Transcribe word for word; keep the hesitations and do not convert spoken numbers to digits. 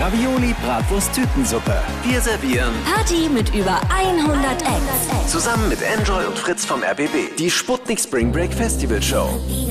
Ravioli, Bratwurst, Tütensuppe. Wir servieren Party mit über hundert Acts. zusammen mit Enjoy und Fritz vom R B B die Sputnik Spring Break Festival Show.